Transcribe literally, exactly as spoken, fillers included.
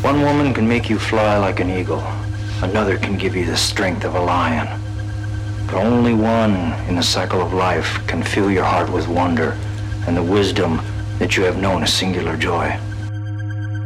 One woman can make you fly like an eagle. Another can give you the strength of a lion. But only one in the cycle of life can fill your heart with wonder and the wisdom that you have known a singular joy.